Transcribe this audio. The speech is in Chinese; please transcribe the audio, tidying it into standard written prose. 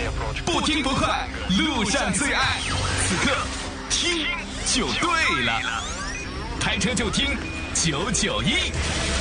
不听不快，路上最爱。此刻听就对了，开车就听991。